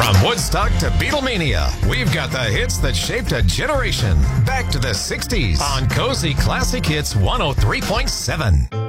From Woodstock to Beatlemania, we've got the hits that shaped a generation. Back to the 60s on Cozy Classic Hits 103.7.